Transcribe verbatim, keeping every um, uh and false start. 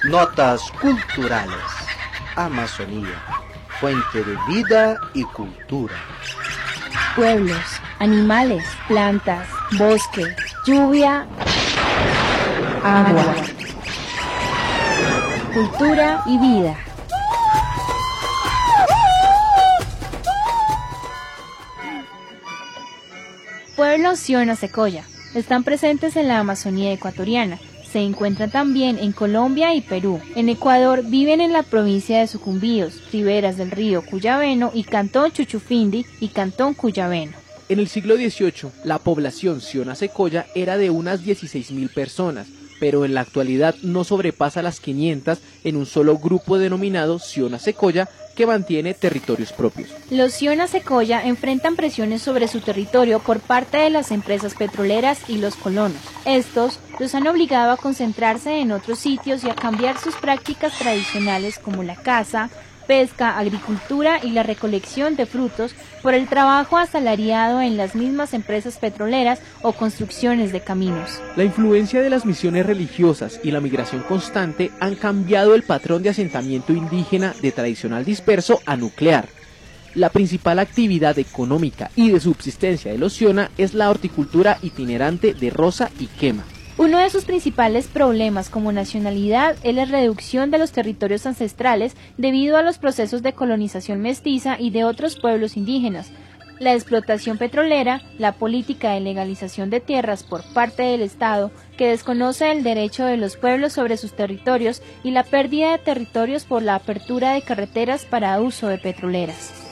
Notas culturales. Amazonía, fuente de vida y cultura. Pueblos, animales, plantas, bosque, lluvia, agua, cultura y vida. Pueblos Siona Secoya están presentes en la Amazonía ecuatoriana. Se encuentran también en Colombia y Perú. En Ecuador viven en la provincia de Sucumbíos, riberas del río Cuyabeno y Cantón Chuchufindi y Cantón Cuyabeno. En el siglo dieciocho, la población Siona Secoya era de unas dieciséis mil personas, pero en la actualidad no sobrepasa las quinientas en un solo grupo denominado Siona Secoya, que mantiene territorios propios. Los Siona Secoya enfrentan presiones sobre su territorio por parte de las empresas petroleras y los colonos. Estos los han obligado a concentrarse en otros sitios y a cambiar sus prácticas tradicionales como la caza, pesca, agricultura y la recolección de frutos por el trabajo asalariado en las mismas empresas petroleras o construcciones de caminos. La influencia de las misiones religiosas y la migración constante han cambiado el patrón de asentamiento indígena de tradicional disperso a nuclear. La principal actividad económica y de subsistencia de los Siona es la horticultura itinerante de roza y quema. Uno de sus principales problemas como nacionalidad es la reducción de los territorios ancestrales debido a los procesos de colonización mestiza y de otros pueblos indígenas, la explotación petrolera, la política de legalización de tierras por parte del Estado, que desconoce el derecho de los pueblos sobre sus territorios, y la pérdida de territorios por la apertura de carreteras para uso de petroleras.